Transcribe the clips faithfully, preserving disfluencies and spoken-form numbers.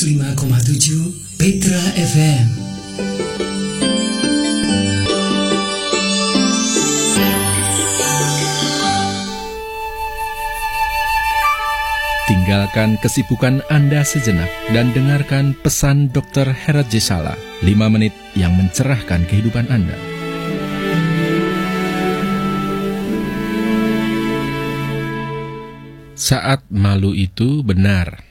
seratus lima koma tujuh Petra F M. Tinggalkan kesibukan Anda sejenak dan dengarkan pesan dokter Herat Jesala, lima menit yang mencerahkan kehidupan Anda. Saat malu itu benar.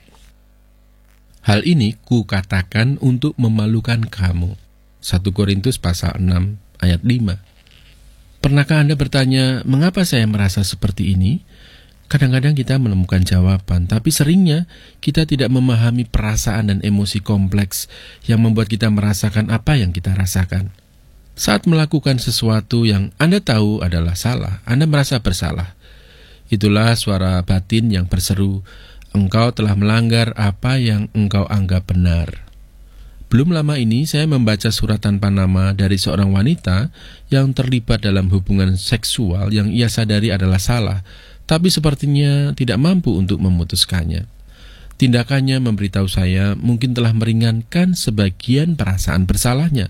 Hal ini kukatakan untuk memalukan kamu. satu Korintus pasal enam ayat lima. Pernahkah Anda bertanya, mengapa saya merasa seperti ini? Kadang-kadang kita menemukan jawaban, tapi seringnya kita tidak memahami perasaan dan emosi kompleks yang membuat kita merasakan apa yang kita rasakan. Saat melakukan sesuatu yang Anda tahu adalah salah, Anda merasa bersalah. Itulah suara batin yang berseru, engkau telah melanggar apa yang engkau anggap benar. Belum lama ini saya membaca surat tanpa nama dari seorang wanita yang terlibat dalam hubungan seksual yang ia sadari adalah salah, tapi sepertinya tidak mampu untuk memutuskannya. Tindakannya memberitahu saya mungkin telah meringankan sebagian perasaan bersalahnya,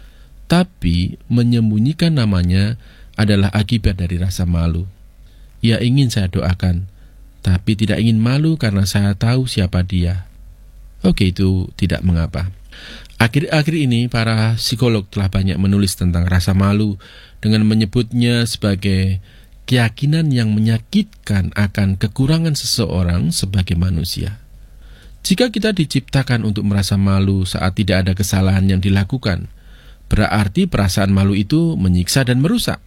tapi menyembunyikan namanya adalah akibat dari rasa malu. Ia ingin saya doakan, tapi tidak ingin malu karena saya tahu siapa dia. Oke, itu tidak mengapa. Akhir-akhir ini para psikolog telah banyak menulis tentang rasa malu dengan menyebutnya sebagai keyakinan yang menyakitkan akan kekurangan seseorang sebagai manusia. Jika kita diciptakan untuk merasa malu saat tidak ada kesalahan yang dilakukan, berarti perasaan malu itu menyiksa dan merusak.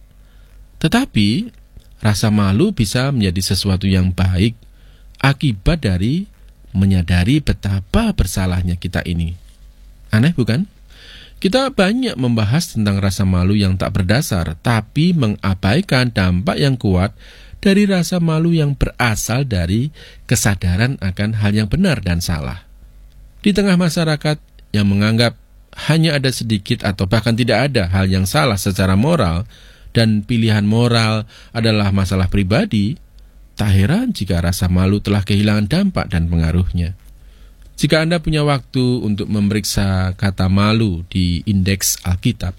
Tetapi rasa malu bisa menjadi sesuatu yang baik akibat dari menyadari betapa bersalahnya kita ini. Aneh bukan? Kita banyak membahas tentang rasa malu yang tak berdasar, tapi mengabaikan dampak yang kuat dari rasa malu yang berasal dari kesadaran akan hal yang benar dan salah. Di tengah masyarakat yang menganggap hanya ada sedikit atau bahkan tidak ada hal yang salah secara moral, dan pilihan moral adalah masalah pribadi, tak heran jika rasa malu telah kehilangan dampak dan pengaruhnya. Jika Anda punya waktu untuk memeriksa kata malu di indeks Alkitab,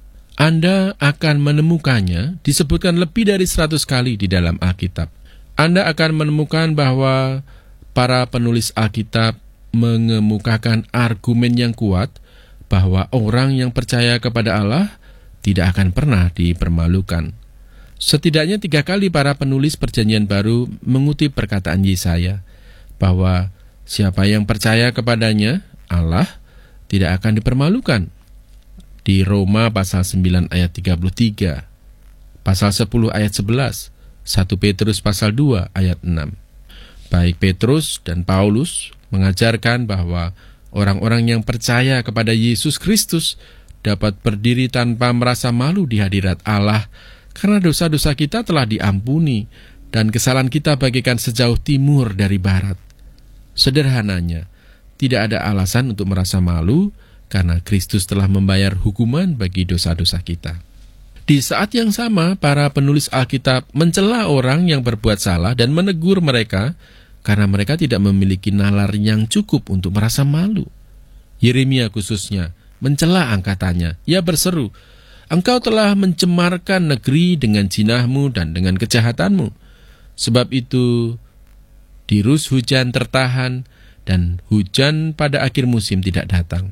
Anda akan menemukannya disebutkan lebih dari seratus kali di dalam Alkitab. Anda akan menemukan bahwa para penulis Alkitab mengemukakan argumen yang kuat bahwa orang yang percaya kepada Allah tidak akan pernah dipermalukan. Setidaknya tiga kali para penulis Perjanjian Baru mengutip perkataan Yesaya bahwa siapa yang percaya kepadanya, Allah, tidak akan dipermalukan. Di Roma pasal sembilan ayat tiga puluh tiga, pasal sepuluh ayat sebelas, satu Petrus pasal dua ayat enam. Baik Petrus dan Paulus mengajarkan bahwa orang-orang yang percaya kepada Yesus Kristus dapat berdiri tanpa merasa malu di hadirat Allah karena dosa-dosa kita telah diampuni dan kesalahan kita bagaikan sejauh timur dari barat. Sederhananya, tidak ada alasan untuk merasa malu karena Kristus telah membayar hukuman bagi dosa-dosa kita. Di saat yang sama, para penulis Alkitab mencela orang yang berbuat salah dan menegur mereka karena mereka tidak memiliki nalar yang cukup untuk merasa malu. Yeremia khususnya mencela angkatannya. Ia berseru, engkau telah mencemarkan negeri dengan jinahmu dan dengan kejahatanmu. Sebab itu, dirus hujan tertahan dan hujan pada akhir musim tidak datang.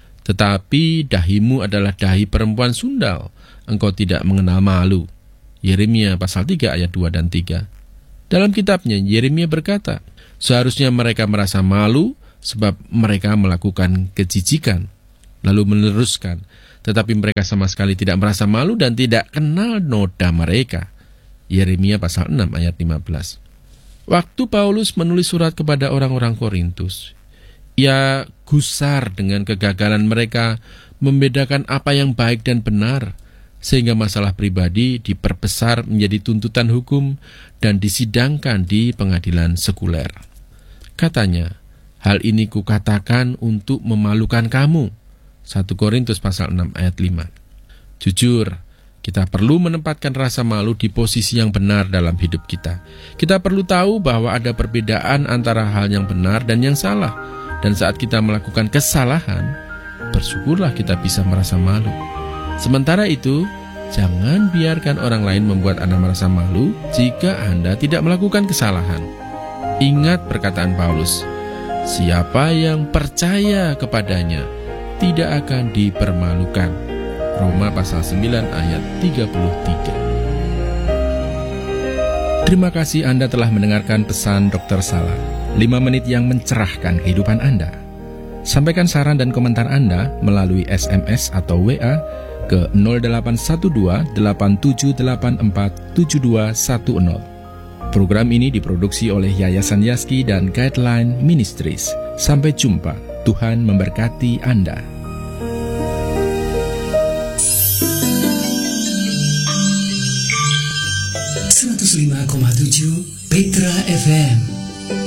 Tetapi dahimu adalah dahi perempuan sundal. Engkau tidak mengenal malu. Yeremia pasal tiga ayat dua dan tiga. Dalam kitabnya, Yeremia berkata, seharusnya mereka merasa malu sebab mereka melakukan kejijikan. Lalu meneruskan, tetapi mereka sama sekali tidak merasa malu dan tidak kenal noda mereka. Yeremia pasal enam ayat lima belas. Waktu Paulus menulis surat kepada orang-orang Korintus, ia gusar dengan kegagalan mereka membedakan apa yang baik dan benar, sehingga masalah pribadi diperbesar menjadi tuntutan hukum dan disidangkan di pengadilan sekuler. Katanya, hal ini kukatakan untuk memalukan kamu. satu Korintus pasal enam ayat lima. Jujur, kita perlu menempatkan rasa malu di posisi yang benar dalam hidup kita. Kita perlu tahu bahwa ada perbedaan antara hal yang benar dan yang salah. Dan saat kita melakukan kesalahan, bersyukurlah kita bisa merasa malu. Sementara itu, jangan biarkan orang lain membuat Anda merasa malu jika Anda tidak melakukan kesalahan. Ingat perkataan Paulus, siapa yang percaya kepadanya tidak akan dipermalukan. Roma pasal sembilan ayat tiga puluh tiga. Terima kasih Anda telah mendengarkan pesan dokter Salah, lima menit yang mencerahkan kehidupan Anda. Sampaikan saran dan komentar Anda melalui S M S atau W A ke nol delapan satu dua delapan tujuh delapan empat tujuh dua satu nol. Program ini diproduksi oleh Yayasan Yaski dan Guideline Ministries. Sampai jumpa. Tuhan memberkati Anda. seratus lima koma tujuh Petra F M.